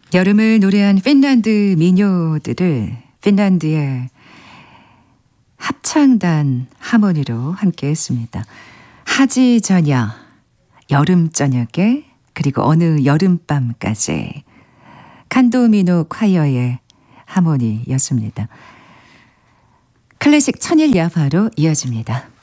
여름을 노래한 핀란드 민요들을 핀란드의 합창단 하모니로 함께 했습니다. 하지 저녁, 여름 저녁에, 그리고 어느 여름밤까지 칸도미노 콰이어의 하모니였습니다. 클래식 천일야화로 이어집니다.